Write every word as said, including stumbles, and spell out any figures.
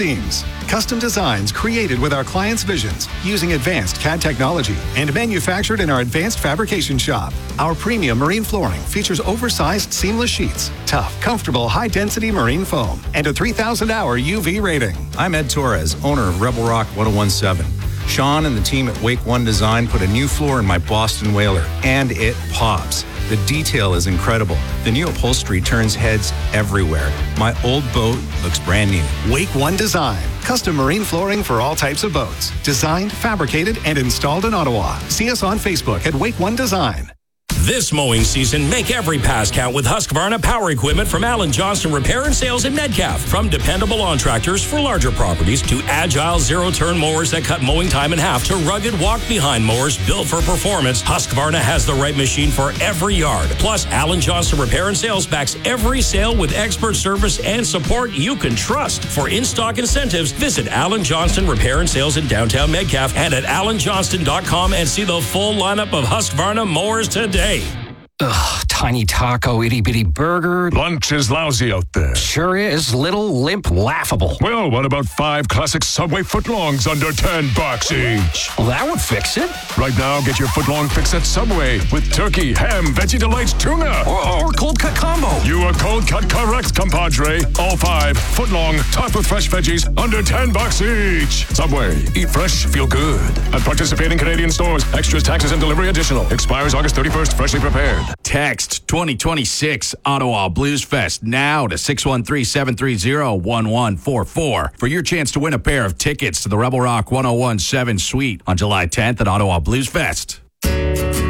seams. Custom designs created with our clients' visions using advanced C A D technology and manufactured in our advanced fabrication shop. Our premium marine flooring features oversized seamless sheets, tough, comfortable, high-density marine foam, and a three thousand hour U V rating. I'm Ed Torres, owner of Rebel Rock ten seventeen. Sean and the team at Wake One Design put a new floor in my Boston Whaler, and it pops. The detail is incredible. The new upholstery turns heads everywhere. My old boat looks brand new. Wake One Design. Custom marine flooring for all types of boats. Designed, fabricated, and installed in Ottawa. See us on Facebook at Wake One Design. This mowing season, make every pass count with Husqvarna power equipment from Alan Johnston Repair and Sales in Metcalfe. From dependable lawn tractors for larger properties to agile zero-turn mowers that cut mowing time in half to rugged walk-behind mowers built for performance, Husqvarna has the right machine for every yard. Plus, Alan Johnston Repair and Sales backs every sale with expert service and support you can trust. For in-stock incentives, visit Alan Johnston Repair and Sales in downtown Metcalfe and at alan johnston dot com and see the full lineup of Husqvarna mowers today. Ugh, tiny taco, itty-bitty burger. Lunch is lousy out there. Sure is. Little, limp, laughable. Well, what about five classic Subway footlongs under ten bucks each? Well, that would fix it. Right now, get your footlong fix at Subway with turkey, ham, veggie delights, tuna. Or, or cold cut combo. You are cold cut correct, compadre. All five footlong, topped with fresh veggies, under ten bucks each. Subway. Eat fresh, feel good. At participating Canadian stores. Extras, taxes, and delivery additional. Expires August thirty-first. Freshly prepared. Text twenty twenty-six Ottawa Blues Fest now to six one three, seven three zero, one one four four for your chance to win a pair of tickets to the Rebel Rock ten seventeen Suite on July tenth at Ottawa Blues Fest.